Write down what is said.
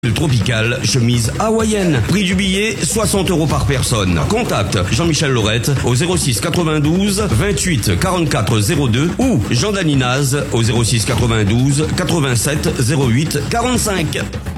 Tropical, chemise hawaïenne. Prix du billet, 60 € par personne. Contact Jean-Michel Lorette au 06 92 28 44 02 ou Jean Daninaz au 06 92 87 08 45.